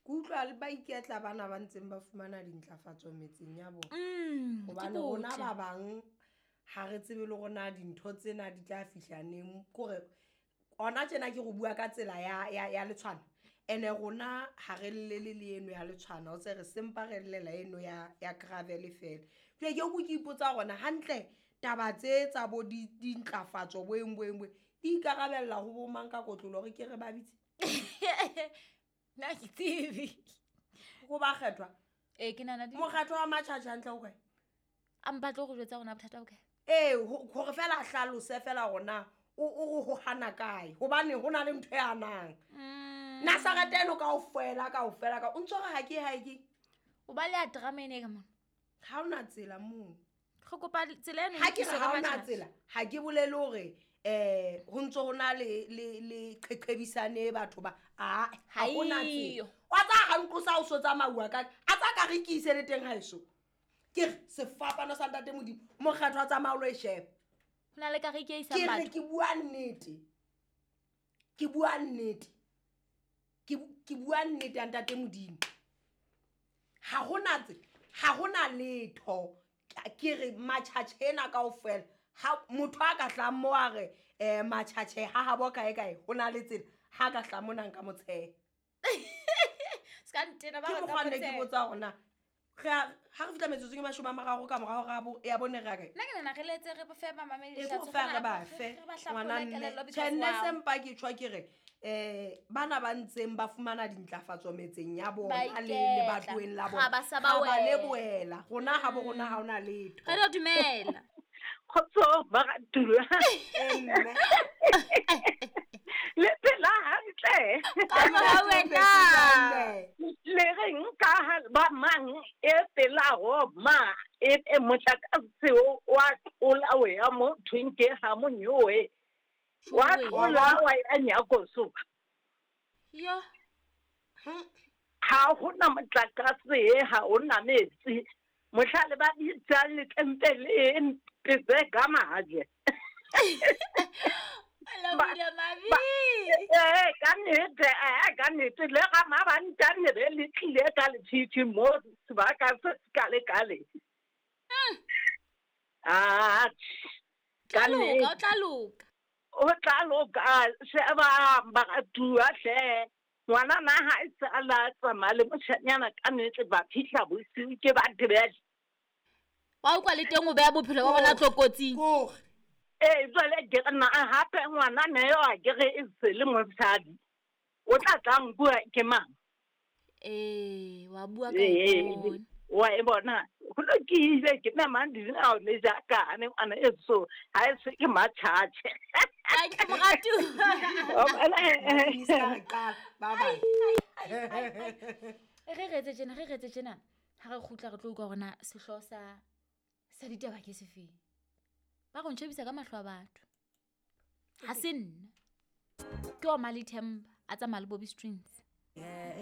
utlwa le ba iketla bana ba ntseng ba fumana dintlafatso metseng ya bona hobane rona ba bang ha re tsebe le rona dintho tsena di tla fihlaneng kore ona tjena ke go bua ka tsela ya letshwana ene rona ha re le eno ya letshwana o tse re sempa re llela eno ya gravel fela ke go ipotsa gona hantle taba tse tsa bo dintlafatso boeng di ikarabella go bomang ka kotlolo re ke re ba bitse na ke tsebe go ba kgethwa ke nana mokgatlo wa matšhatša ntle o kae a mpatle go jwetsa gona bothata o kae gore fela hlalose fela gona o go hana kae hobane go na le ntho ya nang na sa rateno kaofela ka o ntse gore ha ke o ba le a dramene ka mona ha ona tsela mo go kopa tsela eno ha ke ha ona tsela ha ke bolele hore ho ntse ho na le qeqebisane batho ba ha ona tsela wa tsa ga ntlosa o so tsa maua ka a tsa ka re ke ise le teng ha eso ke sefapano sa ntate modimo mokgatlo tsa maolo e shebe hona le ka re ke isa batho ke bua nnete ya ntate modimo ha hona letho ke re matšhatšhena kaofela ha motho a ka tlang mo a re matšhatšhe ha bo kae hona le tsela ha ka tlang mona nka motshe ska ntena ba ka motse ke botsa gona ha re fitla metsotso ke mashoma marago ka morago ga ya bone ra kae nna ke nana re letse re fe ba mamedi go fa ba fe ngwana tshenne sempa ke tshwa ke re bana ba ntseng ba fumana dintlafatso metseng ya bona le batloeng la bona ba le boela gona ha bo gona ha ona letho re re dumela khotso ba ga tulo emme le pela hantle ka mo wena le reng ka ba mang e pela go ma e motlakase wa ola we ya mo twinke ha mo nyoe wa ola wa ya nyakoso yo ha go na motlakase ha o na metsi mohlale ba ditsa le tempele tse ga maje hello video mami ka nnete le ga mabanta ne re le tlile ka le tshitshi mo sebaka se kale ka nnete o tla loka se ba tua hle ngwana na ha isa la tsamaya le moshanyana ka nnete ba fihla bosiu ke ba tebele wa o kwa le teng o beya bophelo ba bona tlokotsing jwale ke na hape ngwana ne yo a ke re e se le mosadi o tla tlang bua ke mang wa bua ka ipone wa e bona go lo ke ile ke na mandi na o le ja ka ane ana eso ha se ke matšhatše a ke mogatu re retse tjena ha re khutla re tlo utlwa gona sehlo sa ditaba ke sefeng ba go ntshebisa ka mahlo a batho ha se nna ke wa Mali Themba a tsamaya le Bobby Strings